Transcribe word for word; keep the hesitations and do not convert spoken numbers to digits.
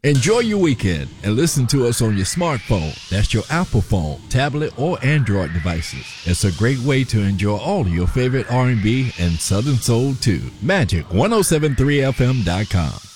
Enjoy your weekend and listen to us on your smartphone. That's your Apple phone, tablet, or Android devices. It's a great way to enjoy all of your favorite R and B and Southern Soul too. Magic ten seventy-three F M dot com.